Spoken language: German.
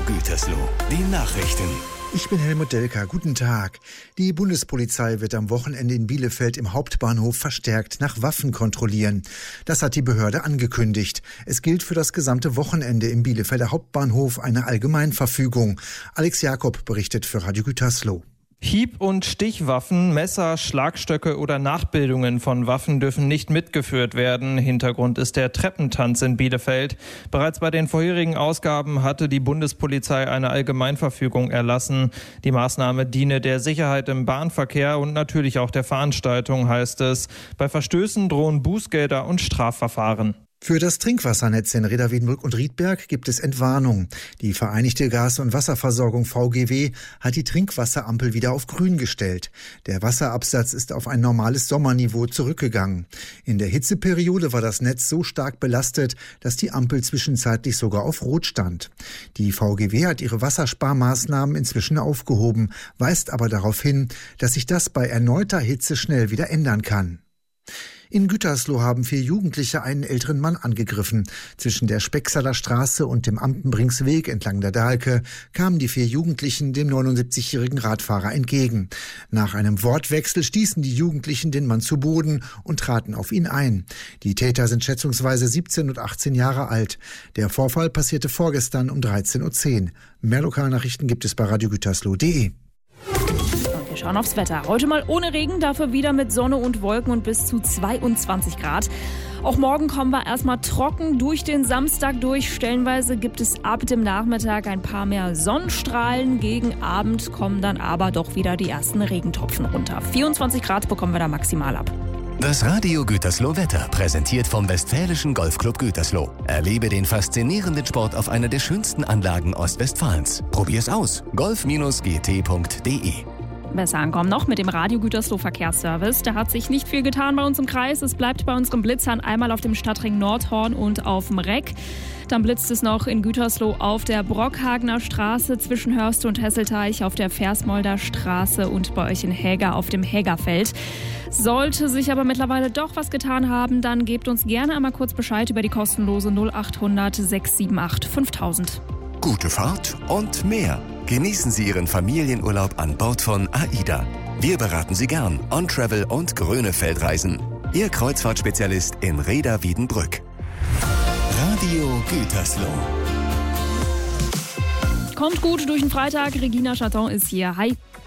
Gütersloh, die Nachrichten. Ich bin Helmut Delker. Guten Tag. Die Bundespolizei wird am Wochenende in Bielefeld im Hauptbahnhof verstärkt nach Waffen kontrollieren. Das hat die Behörde angekündigt. Es gilt für das gesamte Wochenende im Bielefelder Hauptbahnhof eine Allgemeinverfügung. Alex Jakob berichtet für Radio Gütersloh. Hieb- und Stichwaffen, Messer, Schlagstöcke oder Nachbildungen von Waffen dürfen nicht mitgeführt werden. Hintergrund ist der Treppentanz in Bielefeld. Bereits bei den vorherigen Ausgaben hatte die Bundespolizei eine Allgemeinverfügung erlassen. Die Maßnahme diene der Sicherheit im Bahnverkehr und natürlich auch der Veranstaltung, heißt es. Bei Verstößen drohen Bußgelder und Strafverfahren. Für das Trinkwassernetz in Reda, Wiedenbrück und Riedberg gibt es Entwarnung. Die Vereinigte Gas- und Wasserversorgung VGW hat die Trinkwasserampel wieder auf grün gestellt. Der Wasserabsatz ist auf ein normales Sommerniveau zurückgegangen. In der Hitzeperiode war das Netz so stark belastet, dass die Ampel zwischenzeitlich sogar auf Rot stand. Die VGW hat ihre Wassersparmaßnahmen inzwischen aufgehoben, weist aber darauf hin, dass sich das bei erneuter Hitze schnell wieder ändern kann. In Gütersloh haben 4 Jugendliche einen älteren Mann angegriffen. Zwischen der Specksaler Straße und dem Amtenbringsweg entlang der Dahlke kamen die 4 Jugendlichen dem 79-jährigen Radfahrer entgegen. Nach einem Wortwechsel stießen die Jugendlichen den Mann zu Boden und traten auf ihn ein. Die Täter sind schätzungsweise 17 und 18 Jahre alt. Der Vorfall passierte vorgestern um 13:10 Uhr. Mehr Lokalnachrichten gibt es bei radiogütersloh.de. Wir schauen aufs Wetter. Heute mal ohne Regen, dafür wieder mit Sonne und Wolken und bis zu 22 Grad. Auch morgen kommen wir erstmal trocken durch den Samstag durch. Stellenweise gibt es ab dem Nachmittag ein paar mehr Sonnenstrahlen. Gegen Abend kommen dann aber doch wieder die ersten Regentropfen runter. 24 Grad bekommen wir da maximal ab. Das Radio Gütersloh Wetter, präsentiert vom Westfälischen Golfclub Gütersloh. Erlebe den faszinierenden Sport auf einer der schönsten Anlagen Ostwestfalens. Probier's aus. golf-gt.de. Besser ankommen noch mit dem Radio Gütersloh Verkehrsservice. Da hat sich nicht viel getan bei uns im Kreis. Es bleibt bei unserem Blitzern einmal auf dem Stadtring Nordhorn und auf dem Reck. Dann blitzt es noch in Gütersloh auf der Brockhagener Straße zwischen Hörste und Hesselteich, auf der Versmolder Straße und bei euch in Häger auf dem Hägerfeld. Sollte sich aber mittlerweile doch was getan haben, dann gebt uns gerne einmal kurz Bescheid über die kostenlose 0800 678 5000. Gute Fahrt und mehr. Genießen Sie Ihren Familienurlaub an Bord von AIDA. Wir beraten Sie gern On-Travel und Grönefeldreisen. Ihr Kreuzfahrtspezialist in Reda Wiedenbrück. Radio Gütersloh. Kommt gut durch den Freitag. Regina Chaton ist hier. Hi.